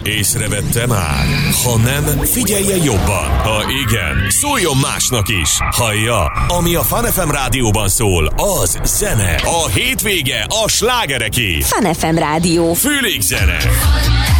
Észrevette már? Ha nem, figyelje jobban. Ha igen, szóljon másnak is. Hallja, ami a Fun FM rádióban szól, az zene. A hétvége a slágereké. Fun FM rádió. Fülig zene.